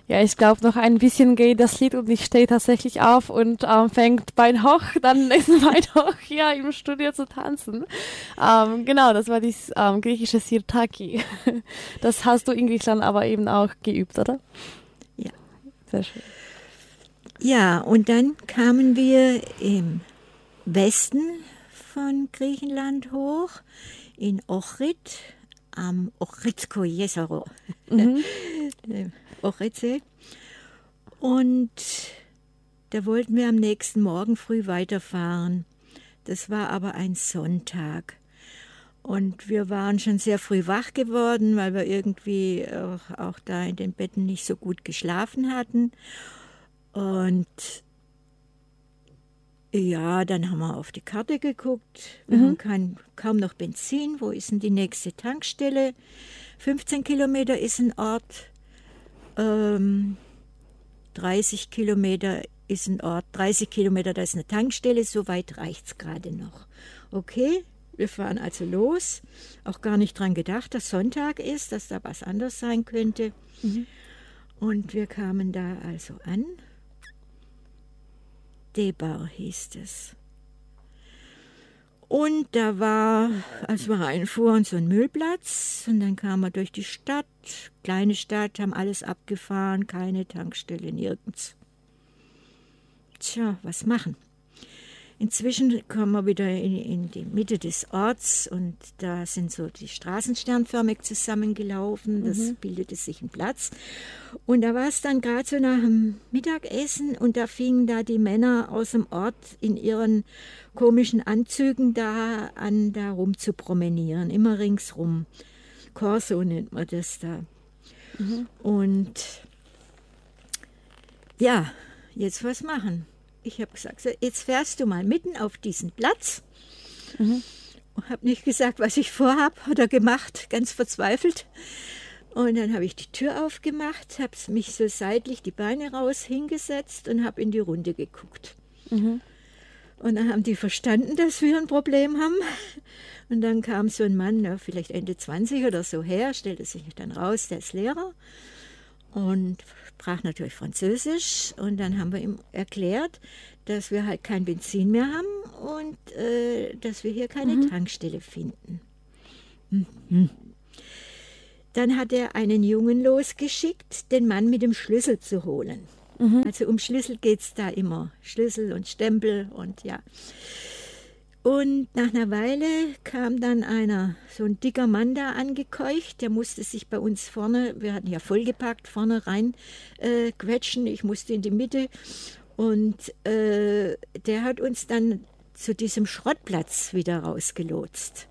Ja, ich glaube, noch ein bisschen geht das Lied und ich stehe tatsächlich auf und fängt Bein hoch, dann ist Bein hoch, ja, im Studio zu tanzen. Genau, das war dieses griechische Sirtaki. Das hast du in Griechenland aber eben auch geübt, oder? Ja. Sehr schön. Ja, und dann kamen wir im Westen von Griechenland hoch, in Ohrid, am Ohridsko Jezero, Mhm. Ohridsee. Und da wollten wir am nächsten Morgen früh weiterfahren. Das war aber ein Sonntag. Und wir waren schon sehr früh wach geworden, weil wir irgendwie auch da in den Betten nicht so gut geschlafen hatten. Und ja, dann haben wir auf die Karte geguckt. Wir haben kaum noch Benzin. Wo ist denn die nächste Tankstelle? 15 Kilometer ist ein Ort. 30 Kilometer ist ein Ort. 30 Kilometer, da ist eine Tankstelle. So weit reicht es gerade noch. Okay, wir fahren also los. Auch gar nicht dran gedacht, dass Sonntag ist, dass da was anderes sein könnte. Und wir kamen da also an. Debar hieß es. Und da war, als wir reinfuhren, so ein Müllplatz. Und dann kamen wir durch die Stadt, kleine Stadt, haben alles abgefahren, keine Tankstelle, nirgends. Tja, was machen? Inzwischen kommen wir wieder in die Mitte des Orts und da sind so die Straßen sternförmig zusammengelaufen. Das bildete sich ein Platz. Und da war es dann gerade so nach dem Mittagessen und da fingen da die Männer aus dem Ort in ihren komischen Anzügen da an, da rum zu promenieren, immer ringsrum. Corso nennt man das da. Und ja, jetzt was machen? Ich habe gesagt, so, jetzt fährst du mal mitten auf diesen Platz. Und habe nicht gesagt, was ich vorhab oder gemacht, ganz verzweifelt. Und dann habe ich die Tür aufgemacht, habe mich so seitlich die Beine raus hingesetzt und habe in die Runde geguckt. Und dann haben die verstanden, dass wir ein Problem haben. Und dann kam so ein Mann, ja, vielleicht Ende 20 oder so her, stellte sich dann raus, der ist Lehrer. Und sprach natürlich Französisch und dann haben wir ihm erklärt, dass wir halt kein Benzin mehr haben und dass wir hier keine Tankstelle finden. Dann hat er einen Jungen losgeschickt, den Mann mit dem Schlüssel zu holen. Also um Schlüssel geht es da immer, Schlüssel und Stempel und ja. Und nach einer Weile kam dann so ein dicker Mann da angekeucht, der musste sich bei uns vorne, wir hatten ja vollgepackt, vorne rein quetschen, ich musste in die Mitte und der hat uns dann zu diesem Schrottplatz wieder rausgelotst.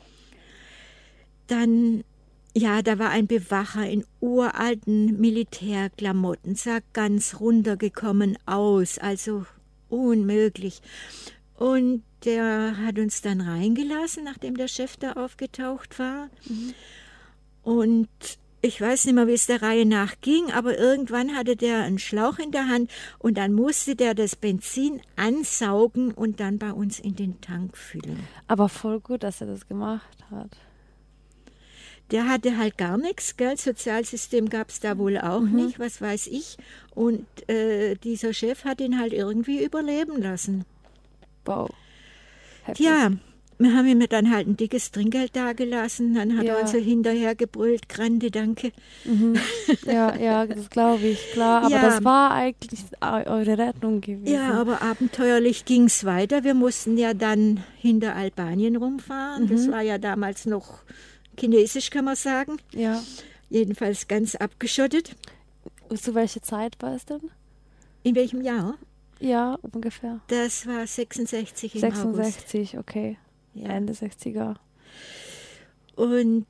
Dann, ja, da war ein Bewacher in uralten Militärklamotten, sah ganz runtergekommen aus, also unmöglich. Und der hat uns dann reingelassen, nachdem der Chef da aufgetaucht war. Und ich weiß nicht mehr, wie es der Reihe nach ging, aber irgendwann hatte der einen Schlauch in der Hand und dann musste der das Benzin ansaugen und dann bei uns in den Tank füllen. Aber voll gut, dass er das gemacht hat. Der hatte halt gar nichts, gell? Sozialsystem gab es da wohl auch nicht, was weiß ich. Und dieser Chef hat ihn halt irgendwie überleben lassen. Wow. Heftig. Ja, wir haben ihm dann halt ein dickes Trinkgeld dagelassen. Dann hat er uns so hinterher gebrüllt, Grande, danke. Ja, das glaube ich, klar. Aber das war eigentlich eure Rettung gewesen. Ja, aber abenteuerlich ging es weiter. Wir mussten ja dann hinter Albanien rumfahren. Das war ja damals noch chinesisch, kann man sagen. Ja. Jedenfalls ganz abgeschottet. Zu welcher Zeit war es denn? In welchem Jahr? Ja, ungefähr. Das war 66 im 66, August. Okay. Ja. Ende 60er. Und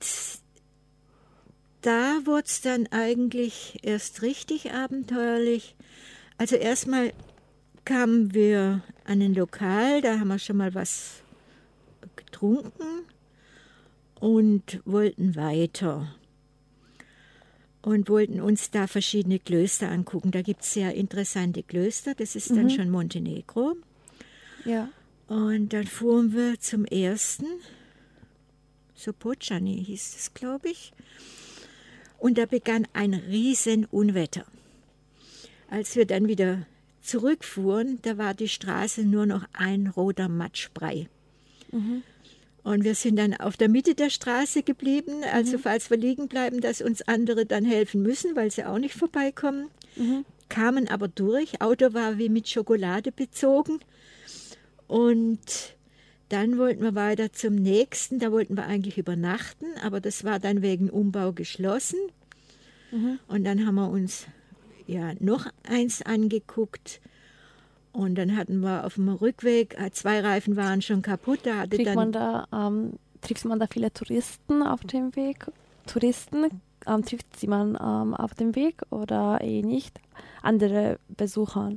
da wurde es dann eigentlich erst richtig abenteuerlich. Also erstmal kamen wir an ein Lokal, da haben wir schon mal was getrunken und wollten weiter. Und wollten uns da verschiedene Klöster angucken. Da gibt es sehr interessante Klöster, das ist dann schon Montenegro. Ja. Und dann fuhren wir zum ersten, Sopocani hieß es, glaube ich. Und da begann ein Riesenunwetter. als wir dann wieder zurückfuhren, da war die Straße nur noch ein roter Matschbrei. Und wir sind dann auf der Mitte der Straße geblieben, also falls wir liegen bleiben, dass uns andere dann helfen müssen, weil sie auch nicht vorbeikommen. Kamen aber durch, Auto war wie mit Schokolade bezogen. Und dann wollten wir weiter zum nächsten, da wollten wir eigentlich übernachten, aber das war dann wegen Umbau geschlossen. Und dann haben wir uns noch eins angeguckt. Und dann hatten wir auf dem Rückweg, 2 Reifen waren schon kaputt. Trifft man da viele Touristen auf dem Weg? Trifft sie man auf dem Weg oder nicht? Andere Besucher?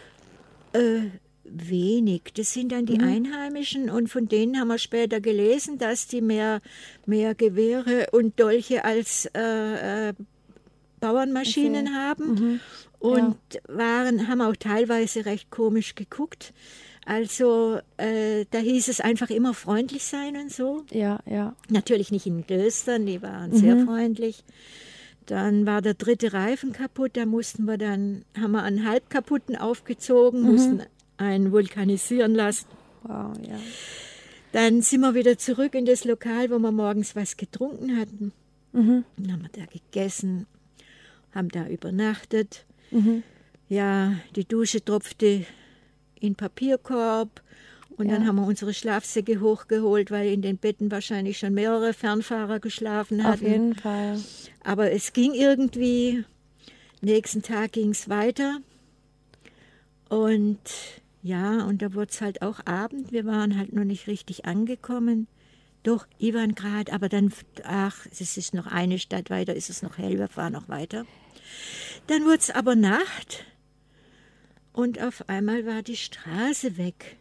Wenig. Das sind dann die Einheimischen und von denen haben wir später gelesen, dass die mehr Gewehre und Dolche als Bauernmaschinen haben. Und haben auch teilweise recht komisch geguckt. Also da hieß es einfach immer freundlich sein und so. Ja. Natürlich nicht in den Klöstern, die waren sehr freundlich. Dann war der 3. Reifen kaputt, da haben wir einen halb kaputten aufgezogen, mussten einen vulkanisieren lassen. Wow, ja. Dann sind wir wieder zurück in das Lokal, wo wir morgens was getrunken hatten. Dann haben wir da gegessen, haben da übernachtet. Ja, die Dusche tropfte in den Papierkorb und dann haben wir unsere Schlafsäcke hochgeholt, weil in den Betten wahrscheinlich schon mehrere Fernfahrer geschlafen hatten. Auf jeden Fall. Aber es ging irgendwie, nächsten Tag ging es weiter und und da wurde es halt auch Abend, wir waren halt noch nicht richtig angekommen. Doch, Ivangrad, aber dann, es ist noch eine Stadt weiter, ist es noch hell, wir fahren noch weiter. Dann wurde es aber Nacht und auf einmal war die Straße weg.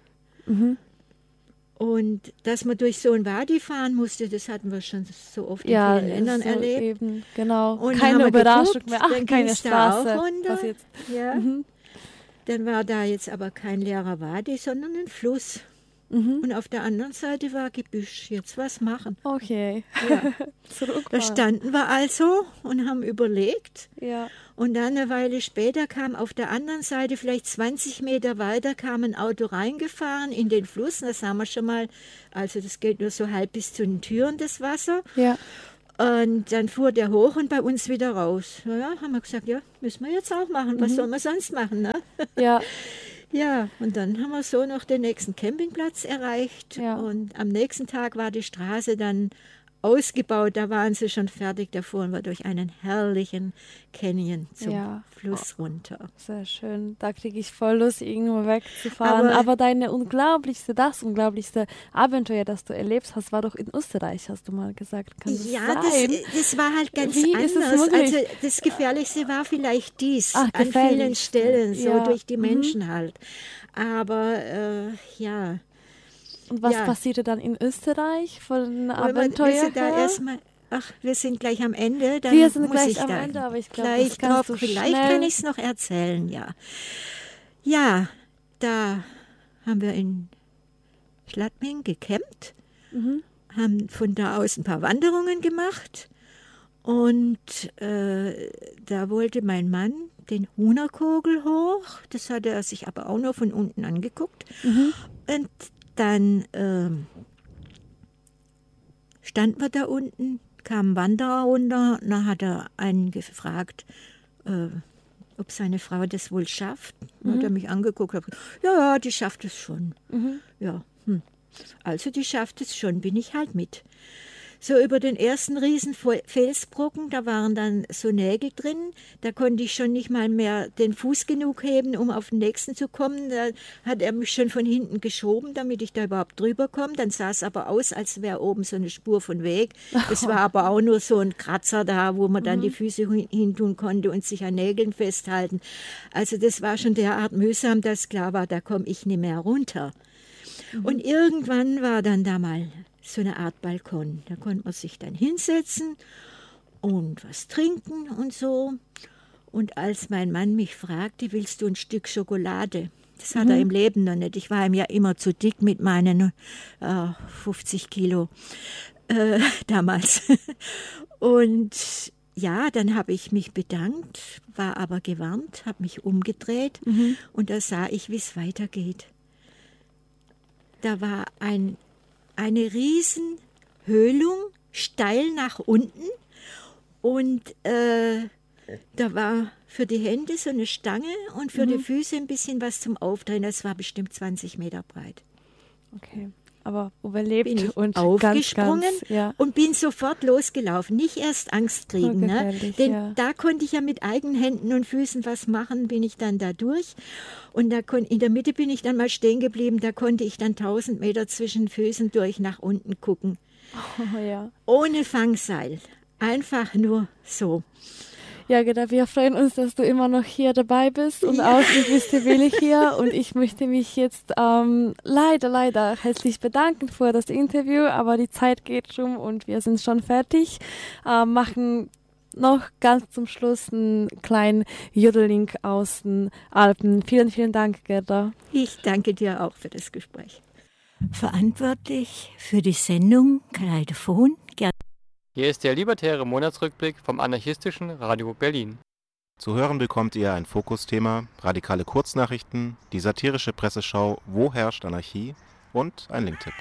Und dass man durch so ein Wadi fahren musste, das hatten wir schon so oft in vielen Ländern erlebt. Eben, genau. Und keine Überraschung mehr. Dann Keine Straße. Da auch runter. Was jetzt? Ja. Dann war da jetzt aber kein leerer Wadi, sondern ein Fluss. Und auf der anderen Seite war Gebüsch. Jetzt was machen. Okay. Ja. Zurückfahren. Da standen wir also und haben überlegt. Ja. Und dann eine Weile später kam auf der anderen Seite, vielleicht 20 Meter weiter, kam ein Auto reingefahren in den Fluss. Das haben wir schon mal, also das geht nur so halb bis zu den Türen, das Wasser. Ja. Und dann fuhr der hoch und bei uns wieder raus. Ja, haben wir gesagt, ja, müssen wir jetzt auch machen. Was sollen wir sonst machen, ne? Ja. Ja, und dann haben wir so noch den nächsten Campingplatz erreicht. Ja. Und am nächsten Tag war die Straße dann ausgebaut, da waren sie schon fertig, da fuhren wir durch einen herrlichen Canyon zum Fluss runter. Sehr schön, da kriege ich voll Lust, irgendwo wegzufahren. Aber das unglaublichste Abenteuer, das du erlebt hast, war doch in Österreich, hast du mal gesagt. Kann das sein? Das war halt ganz Wie anders. ist es möglich? Also das Gefährlichste war vielleicht an gefährlich. vielen Stellen, so durch die Menschen halt. Aber Und was passierte dann in Österreich von Abenteuer her? Wir sind gleich am Ende. Dann wir sind muss gleich ich am da Ende, aber ich glaube, vielleicht kann ich es noch erzählen, ja. Ja, da haben wir in Schladming gecampt, haben von da aus ein paar Wanderungen gemacht und da wollte mein Mann den Hunerkogel hoch. Das hatte er sich aber auch nur von unten angeguckt. Und dann standen wir da unten, kam ein Wanderer runter, und dann hat er einen gefragt, ob seine Frau das wohl schafft. Dann hat er mich angeguckt und gesagt, ja, die schafft es schon. Ja, also die schafft es schon, bin ich halt mit. So über den ersten riesen Felsbrocken, da waren dann so Nägel drin, da konnte ich schon nicht mal mehr den Fuß genug heben, um auf den nächsten zu kommen. Da hat er mich schon von hinten geschoben, damit ich da überhaupt drüber komme. Dann sah es aber aus, als wäre oben so eine Spur von Weg. Es war aber auch nur so ein Kratzer da, wo man dann die Füße hin tun konnte und sich an Nägeln festhalten. Also das war schon derart mühsam, dass klar war, da komme ich nicht mehr runter. Und irgendwann war dann da mal so eine Art Balkon. Da konnte man sich dann hinsetzen und was trinken und so. Und als mein Mann mich fragte, willst du ein Stück Schokolade? Das hat er im Leben noch nicht. Ich war ihm ja immer zu dick mit meinen 50 Kilo damals. Und ja, dann habe ich mich bedankt, war aber gewarnt, habe mich umgedreht und da sah ich, wie es weitergeht. Da war eine Riesenhöhlung, steil nach unten und da war für die Hände so eine Stange und für die Füße ein bisschen was zum Aufdrehen. Das war bestimmt 20 Meter breit. Okay, aber überlebt Bin ich und aufgesprungen ganz, und bin sofort losgelaufen. Nicht erst Angst kriegen, ne? Denn da konnte ich ja mit eigenen Händen und Füßen was machen, bin ich dann da durch. Und in der Mitte bin ich dann mal stehen geblieben, da konnte ich dann 1000 Meter zwischen Füßen durch nach unten gucken. Oh, ja. Ohne Fangseil, einfach nur so. Ja, genau, wir freuen uns, dass du immer noch hier dabei bist und auch mit Mr. Willi hier. Und ich möchte mich jetzt leider herzlich bedanken für das Interview, aber die Zeit geht schon und wir sind schon fertig. Machen noch ganz zum Schluss einen kleinen Jodeling aus den Alpen. Vielen, vielen Dank, Gerda. Ich danke dir auch für das Gespräch. Verantwortlich für die Sendung Kaleidophon, Gerda. Hier ist der libertäre Monatsrückblick vom anarchistischen Radio Berlin. Zu hören bekommt ihr ein Fokusthema, radikale Kurznachrichten, die satirische Presseschau Wo herrscht Anarchie und ein Linktipp.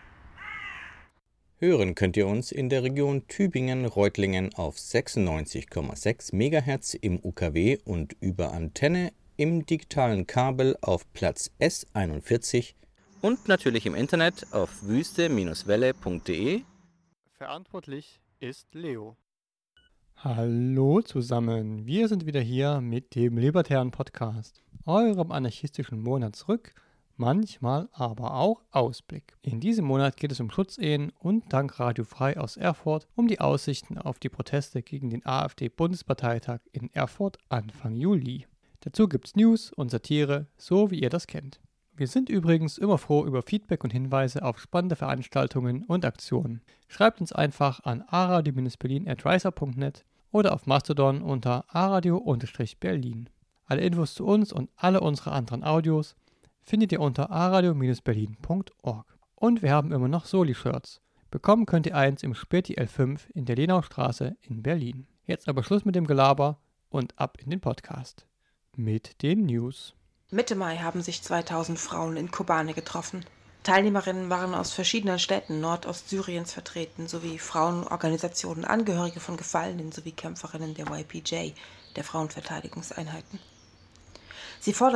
Hören könnt ihr uns in der Region Tübingen-Reutlingen auf 96,6 MHz im UKW und über Antenne im digitalen Kabel auf Platz S41 und natürlich im Internet auf wüste-welle.de. Verantwortlich ist Leo. Hallo zusammen, wir sind wieder hier mit dem Libertären Podcast, eurem anarchistischen Monatsrück, manchmal aber auch Ausblick. In diesem Monat geht es um Schutzehen und dank Radio Frei aus Erfurt um die Aussichten auf die Proteste gegen den AfD-Bundesparteitag in Erfurt Anfang Juli. Dazu gibt's News und Satire, so wie ihr das kennt. Wir sind übrigens immer froh über Feedback und Hinweise auf spannende Veranstaltungen und Aktionen. Schreibt uns einfach an aradio-berlin@riser.net oder auf Mastodon unter aradio-berlin. Alle Infos zu uns und alle unsere anderen Audios findet ihr unter aradio-berlin.org. Und wir haben immer noch Soli-Shirts. Bekommen könnt ihr eins im Späti L5 in der Lenaustraße in Berlin. Jetzt aber Schluss mit dem Gelaber und ab in den Podcast. Mit den News. Mitte Mai haben sich 2000 Frauen in Kobane getroffen. Teilnehmerinnen waren aus verschiedenen Städten Nordostsyriens vertreten, sowie Frauenorganisationen, Angehörige von Gefallenen sowie Kämpferinnen der YPJ, der Frauenverteidigungseinheiten. Sie forderten